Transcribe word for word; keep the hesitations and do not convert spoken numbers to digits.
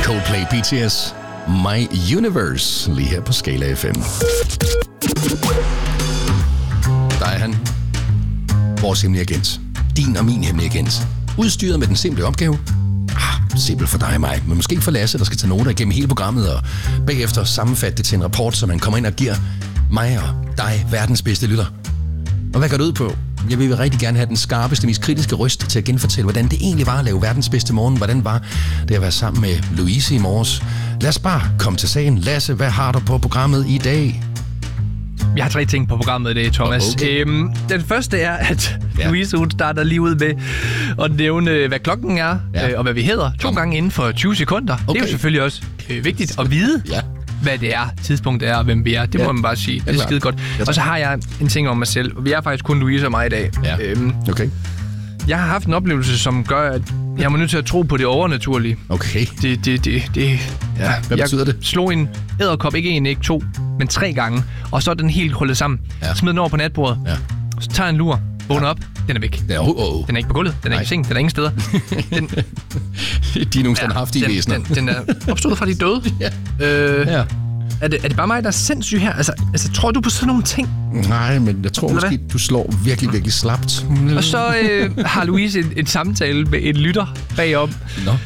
Coldplay, B T S, My Universe, lige her på Skala F M. Der er han. Vores hemmelige agent. Din og min hemmelige agent. Udstyret med den simple opgave. Ah, simpel for dig og mig, men måske ikke for Lasse, der skal tage noter igennem hele programmet og bagefter sammenfatte det til en rapport, så man kommer ind og giver mig og dig verdens bedste lytter. Og hvad går det ud på? Jeg vil rigtig gerne have den skarpeste, mest kritiske røst til at genfortælle, hvordan det egentlig var at lave verdens bedste morgen. Hvordan var det at være sammen med Louise i morges? Lad os bare komme til sagen. Lasse, hvad har du på programmet i dag? Jeg har tre ting på programmet i dag, Thomas. Okay. Øhm, den første er, at ja. Louise hun starter lige ud med at nævne, hvad klokken er, ja. øh, og hvad vi hedder, to Kom. gange inden for tyve sekunder. Okay. Det er jo selvfølgelig også øh, vigtigt at vide, ja. hvad det er, tidspunktet er, og hvem vi er. Det ja. må man bare sige. Det er skide godt. Og så har jeg en ting om mig selv. Vi er faktisk kun Louise og mig i dag. Ja. Øhm, okay. Jeg har haft en oplevelse, som gør, at jeg må nødt til at tro på det overnaturlige. Okay. Det, det, det, det. Ja. Hvad betyder jeg det? Slog en edderkop, ikke en, ikke to, men tre gange. Og så er den helt hullet sammen. Ja. Smed den over på natbordet. Ja. Så tager jeg en lur. Vågner ja. op. Den er væk. Ja, oh, oh. Den er ikke på gulvet. Den er Nej. ikke i seng. Den er ingen steder. Den, de er nogle standhaftige ja, væsener. Den, den er opstået fra de døde. ja. Øh, ja. Er det, er det bare mig, der er sindssyg her? Altså, altså, tror du på sådan nogle ting? Nej, men jeg tror Eller måske, hvad? du slår virkelig, virkelig slapt. Og så øh, har Louise en, en samtale med en lytter bagom. Nå.